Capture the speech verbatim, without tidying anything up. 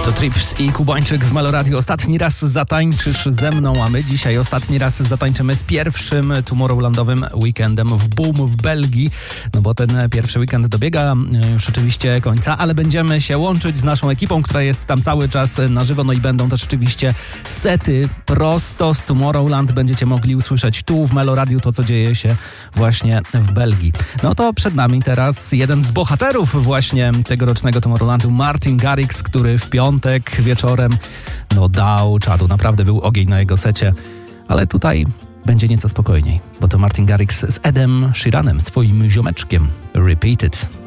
To Trips i Kubańczyk w Meloradio. Ostatni raz zatańczysz ze mną, a my dzisiaj ostatni raz zatańczymy z pierwszym Tomorrowlandowym weekendem w Boom w Belgii. No bo ten pierwszy weekend dobiega już oczywiście końca, ale będziemy się łączyć z naszą ekipą, która jest tam cały czas na żywo. No i będą też oczywiście sety prosto z Tomorrowland. Będziecie mogli usłyszeć tu w Meloradiu to, co dzieje się właśnie w Belgii. No to przed nami teraz jeden z bohaterów właśnie tegorocznego Tomorrowlandu, Martin Garrix, który w piątek wieczorem no dał czadu. Naprawdę był ogień na jego secie, ale tutaj będzie nieco spokojniej, bo to Martin Garrix z Edem Sheeranem, swoim ziomeczkiem. Repeat It.